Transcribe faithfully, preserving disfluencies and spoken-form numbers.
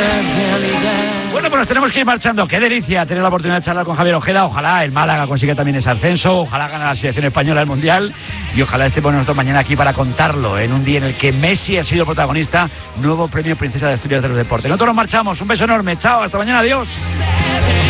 Bueno, pues nos tenemos que ir marchando. Qué delicia tener la oportunidad de charlar con Javier Ojeda. Ojalá el Málaga consiga también ese ascenso, ojalá gane la selección española el Mundial y ojalá estemos nosotros mañana aquí para contarlo en un día en el que Messi ha sido protagonista. Nuevo premio Princesa de Asturias de los Deportes. Nosotros nos marchamos. Un beso enorme. Chao. Hasta mañana. Adiós.